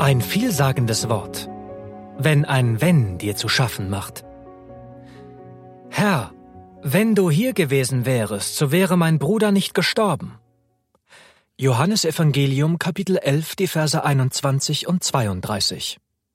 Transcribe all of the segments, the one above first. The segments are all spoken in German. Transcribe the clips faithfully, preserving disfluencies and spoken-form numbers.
Ein vielsagendes Wort, wenn ein Wenn dir zu schaffen macht. Herr, wenn du hier gewesen wärest, so wäre mein Bruder nicht gestorben. Johannesevangelium, Kapitel elf, die Verse einundzwanzig und zweiunddreißig.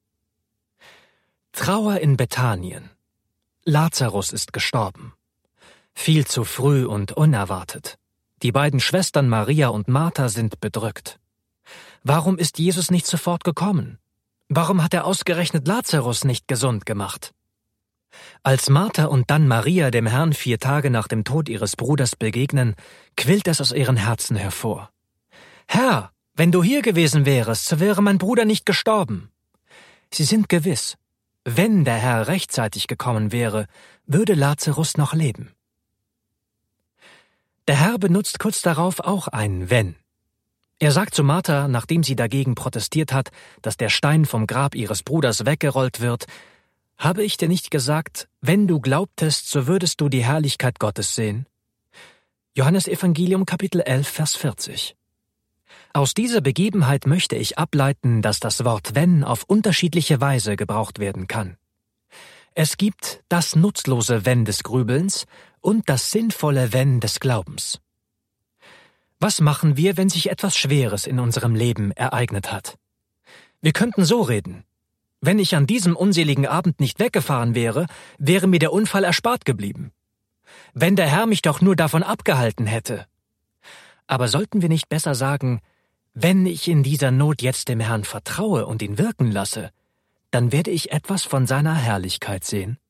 Trauer in Bethanien. Lazarus ist gestorben. Viel zu früh und unerwartet. Die beiden Schwestern Maria und Martha sind bedrückt. Warum ist Jesus nicht sofort gekommen? Warum hat er ausgerechnet Lazarus nicht gesund gemacht? Als Martha und dann Maria dem Herrn vier Tage nach dem Tod ihres Bruders begegnen, quillt es aus ihren Herzen hervor. Herr, wenn du hier gewesen wärest, so wäre mein Bruder nicht gestorben. Sie sind gewiss, wenn der Herr rechtzeitig gekommen wäre, würde Lazarus noch leben. Der Herr benutzt kurz darauf auch ein Wenn. Er sagt zu Martha, nachdem sie dagegen protestiert hat, dass der Stein vom Grab ihres Bruders weggerollt wird: Habe ich dir nicht gesagt, wenn du glaubtest, so würdest du die Herrlichkeit Gottes sehen? Johannesevangelium, Kapitel elf, Vers vierzig. Aus dieser Begebenheit möchte ich ableiten, dass das Wort Wenn auf unterschiedliche Weise gebraucht werden kann. Es gibt das nutzlose Wenn des Grübelns und das sinnvolle Wenn des Glaubens. Was machen wir, wenn sich etwas Schweres in unserem Leben ereignet hat? Wir könnten so reden: Wenn ich an diesem unseligen Abend nicht weggefahren wäre, wäre mir der Unfall erspart geblieben. Wenn der Herr mich doch nur davon abgehalten hätte. Aber sollten wir nicht besser sagen: Wenn ich in dieser Not jetzt dem Herrn vertraue und ihn wirken lasse, dann werde ich etwas von seiner Herrlichkeit sehen?